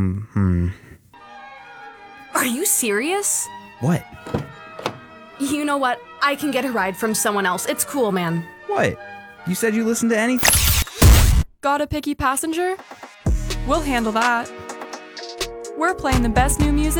Are you serious? What? You know what? I can get a ride from someone else. It's cool, man. What? You said you listened to anything? Got a picky passenger? We'll handle that. We're playing the best new music